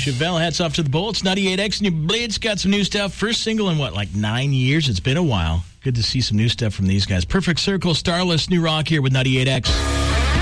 Chevelle, hats off to the Bolts. 98X New Blades got some new stuff. First single in, 9 years? It's been a while. Good to see some new stuff from these guys. Perfect Circle, Starless, new rock here with 98X.